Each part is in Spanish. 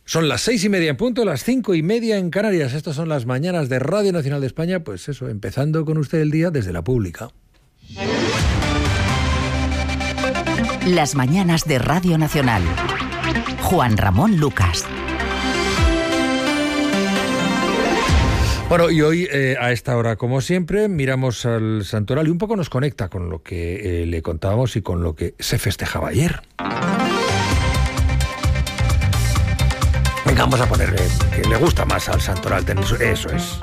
Son las 6:30 en punto, las 5:30 en Canarias. Estas son las mañanas de Radio Nacional de España. Pues eso, empezando con usted el día desde la pública. Las mañanas de Radio Nacional. Juan Ramón Lucas. Bueno, y hoy a esta hora, como siempre, miramos al santoral y un poco nos conecta con lo que le contábamos y con lo que se festejaba ayer. Venga, vamos a ponerle que le gusta más al santoral, eso es.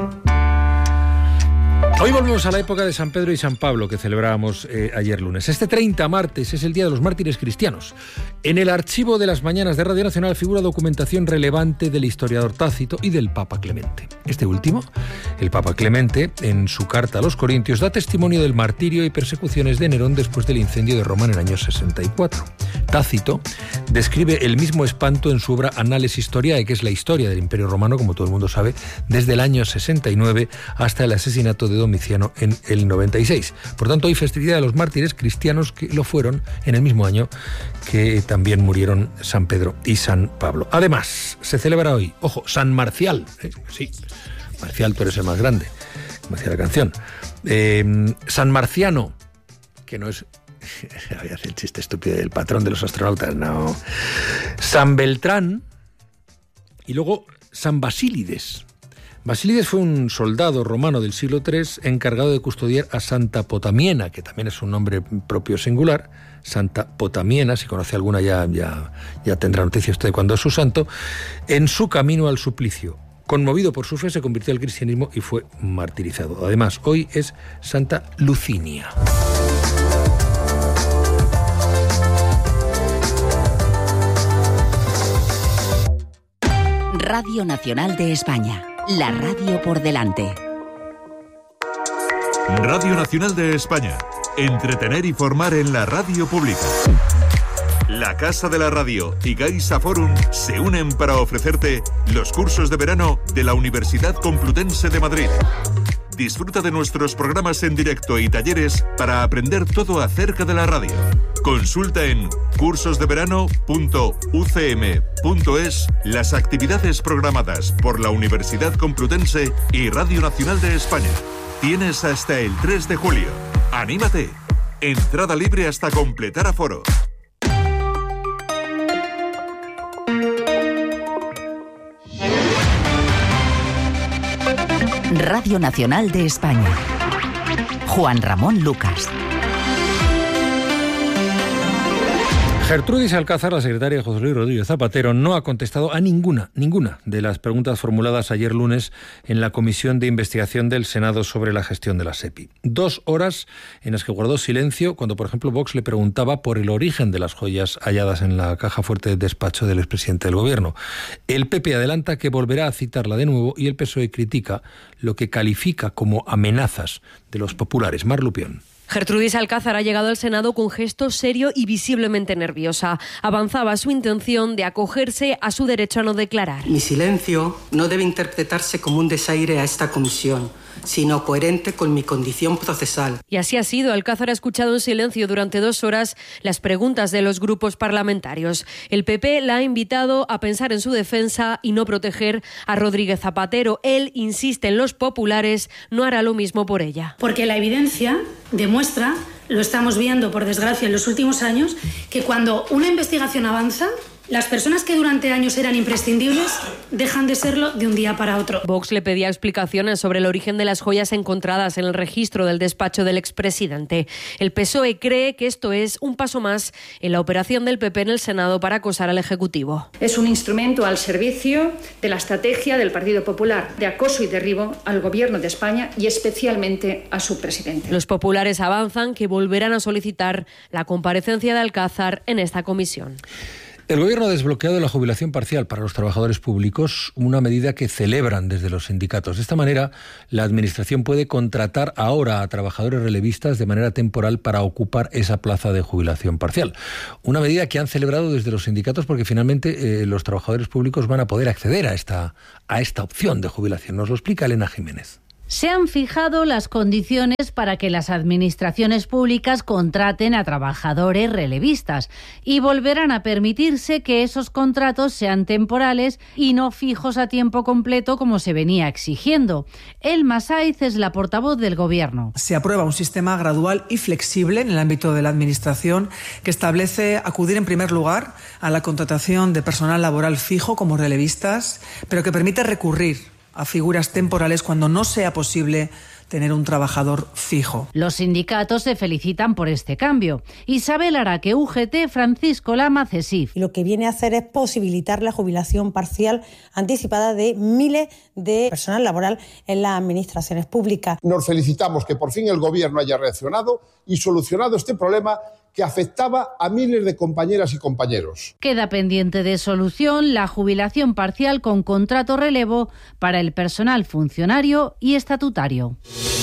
Hoy volvemos a la época de San Pedro y San Pablo que celebrábamos ayer lunes. Este 30 martes es el Día de los Mártires Cristianos. En el archivo de las mañanas de Radio Nacional figura documentación relevante del historiador Tácito y del Papa Clemente. Este último, el Papa Clemente, en su carta a los Corintios, da testimonio del martirio y persecuciones de Nerón después del incendio de Roma en el año 64. Tácito describe el mismo espanto en su obra Annales Historiae, que es la historia del Imperio Romano, como todo el mundo sabe, desde el año 69 hasta el asesinato de Domiciano en el 96. Por tanto, hoy festividad de los mártires cristianos que lo fueron en el mismo año que también murieron San Pedro y San Pablo. Además, se celebra hoy, ojo, San Marcial. Sí, Marcial, tú eres el más grande, como decía la canción. San Marciano, que no es... Voy a hacer el chiste estúpido del patrón de los astronautas, no. San Beltrán y luego San Basílides. Basílides fue un soldado romano del siglo III encargado de custodiar a Santa Potamiena, que también es un nombre propio singular. Santa Potamiena, si conoce alguna ya tendrá noticia usted de cuándo es su santo, en su camino al suplicio. Conmovido por su fe, se convirtió al cristianismo y fue martirizado. Además, hoy es Santa Lucinia. Radio Nacional de España. La radio por delante. Radio Nacional de España. Entretener y formar en la radio pública. La Casa de la Radio y Gaisa Forum se unen para ofrecerte los cursos de verano de la Universidad Complutense de Madrid. Disfruta de nuestros programas en directo y talleres para aprender todo acerca de la radio. Consulta en cursosdeverano.ucm.es las actividades programadas por la Universidad Complutense y Radio Nacional de España. Tienes hasta el 3 de julio. ¡Anímate! Entrada libre hasta completar aforo. Radio Nacional de España. Juan Ramón Lucas. Gertrudis Alcázar, la secretaria de José Luis Rodríguez Zapatero, no ha contestado a ninguna de las preguntas formuladas ayer lunes en la Comisión de Investigación del Senado sobre la gestión de la SEPI. 2 horas en las que guardó silencio cuando, por ejemplo, Vox le preguntaba por el origen de las joyas halladas en la caja fuerte del despacho del expresidente del Gobierno. El PP adelanta que volverá a citarla de nuevo y el PSOE critica lo que califica como amenazas de los populares. Mar Lupión. Gertrudis Alcázar ha llegado al Senado con gesto serio y visiblemente nerviosa. Avanzaba su intención de acogerse a su derecho a no declarar. Mi silencio no debe interpretarse como un desaire a esta comisión, sino coherente con mi condición procesal. Y así ha sido. Alcázar ha escuchado en silencio durante 2 horas las preguntas de los grupos parlamentarios. El PP la ha invitado a pensar en su defensa y no proteger a Rodríguez Zapatero. Él insiste en los populares, no hará lo mismo por ella. Porque la evidencia demuestra, lo estamos viendo por desgracia en los últimos años, que cuando una investigación avanza, las personas que durante años eran imprescindibles dejan de serlo de un día para otro. Vox le pedía explicaciones sobre el origen de las joyas encontradas en el registro del despacho del expresidente. El PSOE cree que esto es un paso más en la operación del PP en el Senado para acosar al Ejecutivo. Es un instrumento al servicio de la estrategia del Partido Popular de acoso y derribo al Gobierno de España y especialmente a su presidente. Los populares avanzan que volverán a solicitar la comparecencia de Alcázar en esta comisión. El Gobierno ha desbloqueado la jubilación parcial para los trabajadores públicos, una medida que celebran desde los sindicatos. De esta manera, la Administración puede contratar ahora a trabajadores relevistas de manera temporal para ocupar esa plaza de jubilación parcial. Una medida que han celebrado desde los sindicatos porque finalmente los trabajadores públicos van a poder acceder a esta opción de jubilación. Nos lo explica Elena Jiménez. Se han fijado las condiciones para que las administraciones públicas contraten a trabajadores relevistas y volverán a permitirse que esos contratos sean temporales y no fijos a tiempo completo como se venía exigiendo. Elma Saiz es la portavoz del Gobierno. Se aprueba un sistema gradual y flexible en el ámbito de la Administración que establece acudir en primer lugar a la contratación de personal laboral fijo como relevistas, pero que permite recurrir a figuras temporales cuando no sea posible tener un trabajador fijo. Los sindicatos se felicitan por este cambio. Isabel Araque, UGT, Francisco Lama, CESIF. Lo que viene a hacer es posibilitar la jubilación parcial anticipada de miles de personal laboral en las administraciones públicas. Nos felicitamos que por fin el Gobierno haya reaccionado y solucionado este problema que afectaba a miles de compañeras y compañeros. Queda pendiente de solución la jubilación parcial con contrato relevo para el personal funcionario y estatutario.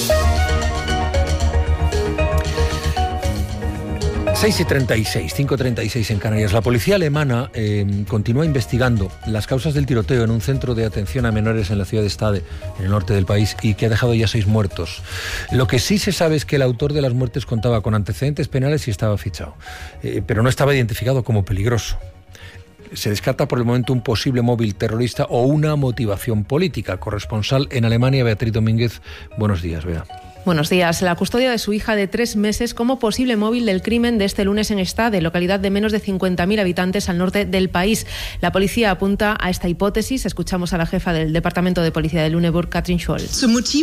6:36, 5:36 en Canarias. La policía alemana continúa investigando las causas del tiroteo en un centro de atención a menores en la ciudad de Stade, en el norte del país, y que ha dejado ya 6 muertos. Lo que sí se sabe es que el autor de las muertes contaba con antecedentes penales y estaba fichado, pero no estaba identificado como peligroso. Se descarta por el momento un posible móvil terrorista o una motivación política. Corresponsal en Alemania, Beatriz Domínguez. Buenos días, Bea. Buenos días. La custodia de su hija de 3 meses como posible móvil del crimen de este lunes en Stade, localidad de menos de 50.000 habitantes al norte del país. La policía apunta a esta hipótesis. Escuchamos a la jefa del Departamento de Policía de Lüneburg, Katrin Scholz.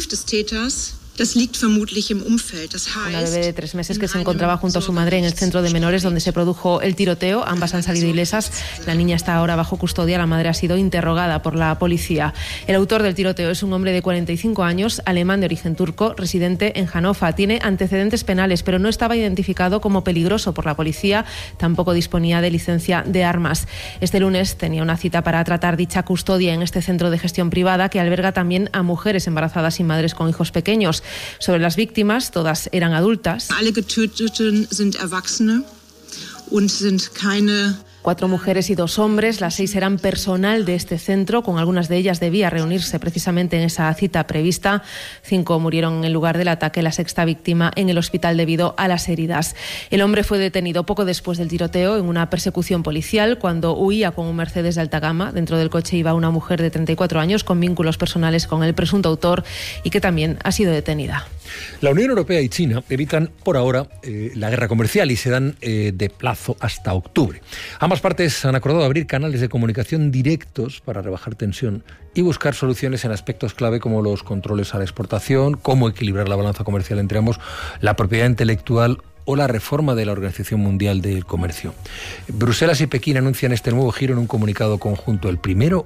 Una bebé de 3 meses que se encontraba junto a su madre en el centro de menores donde se produjo el tiroteo. Ambas han salido ilesas. La niña está ahora bajo custodia. La madre ha sido interrogada por la policía. El autor del tiroteo es un hombre de 45 años, alemán de origen turco, residente en Hannover. Tiene antecedentes penales, pero no estaba identificado como peligroso por la policía. Tampoco disponía de licencia de armas. Este lunes tenía una cita para tratar dicha custodia en este centro de gestión privada que alberga también a mujeres embarazadas y madres con hijos pequeños. Sobre las víctimas, todas eran adultas. 4 mujeres y 2 hombres, las 6 eran personal de este centro, con algunas de ellas debía reunirse precisamente en esa cita prevista. 5 murieron en el lugar del ataque, la 6ª víctima en el hospital debido a las heridas. El hombre fue detenido poco después del tiroteo en una persecución policial cuando huía con un Mercedes de alta gama. Dentro del coche iba una mujer de 34 años con vínculos personales con el presunto autor y que también ha sido detenida. La Unión Europea y China evitan por ahora la guerra comercial y se dan de plazo hasta octubre. Ambas partes han acordado abrir canales de comunicación directos para rebajar tensión y buscar soluciones en aspectos clave como los controles a la exportación, cómo equilibrar la balanza comercial entre ambos, la propiedad intelectual o la reforma de la Organización Mundial del Comercio. Bruselas y Pekín anuncian este nuevo giro en un comunicado conjunto. El primero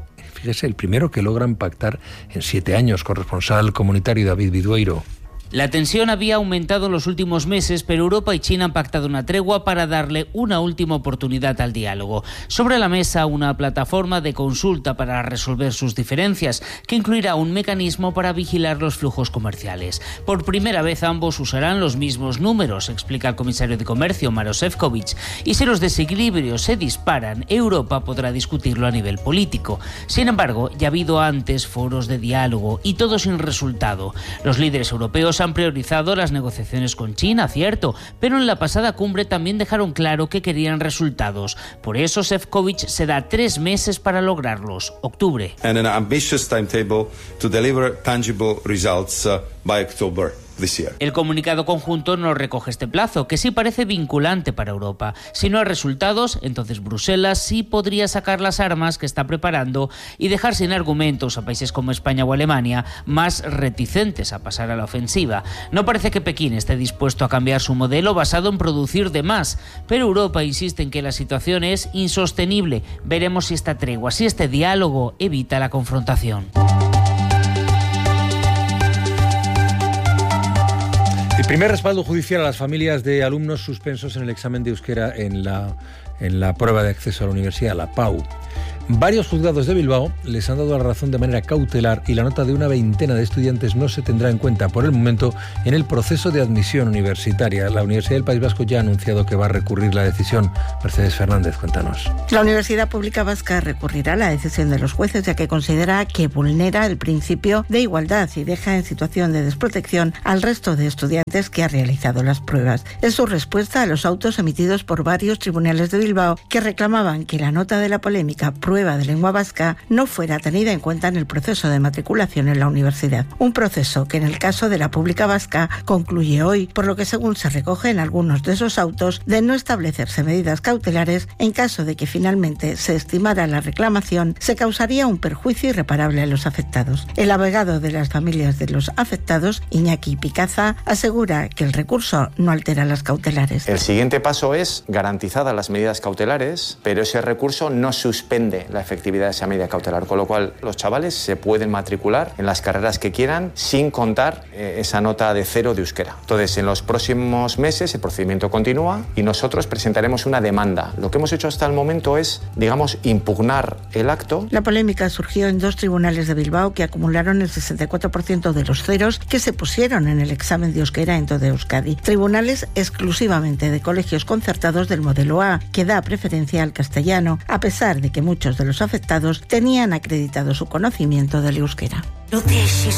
que logran pactar en 7 años. Corresponsal comunitario David Vidueiro. La tensión había aumentado en los últimos meses, pero Europa y China han pactado una tregua para darle una última oportunidad al diálogo. Sobre la mesa, una plataforma de consulta para resolver sus diferencias, que incluirá un mecanismo para vigilar los flujos comerciales. Por primera vez ambos usarán los mismos números, explica el comisario de Comercio, Maroš Šefčovič, y si los desequilibrios se disparan, Europa podrá discutirlo a nivel político. Sin embargo, ya ha habido antes foros de diálogo y todo sin resultado. Los líderes europeos han priorizado las negociaciones con China, cierto, pero en la pasada cumbre también dejaron claro que querían resultados. Por eso Šefčovič se da 3 meses para lograrlos, octubre. And an ambitious timetable to deliver tangible results by October. El comunicado conjunto no recoge este plazo, que sí parece vinculante para Europa. Si no hay resultados, entonces Bruselas sí podría sacar las armas que está preparando y dejar sin argumentos a países como España o Alemania, más reticentes a pasar a la ofensiva. No parece que Pekín esté dispuesto a cambiar su modelo basado en producir de más, pero Europa insiste en que la situación es insostenible. Veremos si esta tregua, si este diálogo evita la confrontación. El primer respaldo judicial a las familias de alumnos suspensos en el examen de euskera en la prueba de acceso a la universidad, la PAU. Varios juzgados de Bilbao les han dado la razón de manera cautelar y la nota de una veintena de estudiantes no se tendrá en cuenta por el momento en el proceso de admisión universitaria. La Universidad del País Vasco ya ha anunciado que va a recurrir la decisión. Mercedes Fernández, cuéntanos. La Universidad Pública Vasca recurrirá la decisión de los jueces, ya que considera que vulnera el principio de igualdad y deja en situación de desprotección al resto de estudiantes que ha realizado las pruebas. Es su respuesta a los autos emitidos por varios tribunales de Bilbao que reclamaban que la nota de la polémica prueba de lengua vasca no fuera tenida en cuenta en el proceso de matriculación en la universidad. Un proceso que en el caso de la Pública Vasca concluye hoy, por lo que según se recoge en algunos de esos autos, de no establecerse medidas cautelares, en caso de que finalmente se estimara la reclamación, se causaría un perjuicio irreparable a los afectados. El abogado de las familias de los afectados, Iñaki Picaza, asegura que el recurso no altera las cautelares. El siguiente paso es garantizadas las medidas cautelares, pero ese recurso no suspende la efectividad de esa medida cautelar, con lo cual los chavales se pueden matricular en las carreras que quieran sin contar esa nota de 0 de euskera. Entonces, en los próximos meses el procedimiento continúa y nosotros presentaremos una demanda. Lo que hemos hecho hasta el momento es, digamos, impugnar el acto. La polémica surgió en 2 tribunales de Bilbao que acumularon el 64% de los ceros que se pusieron en el examen de euskera en toda Euskadi. Tribunales exclusivamente de colegios concertados del modelo A, que da preferencia al castellano, a pesar de que muchos de los afectados tenían acreditado su conocimiento del euskera.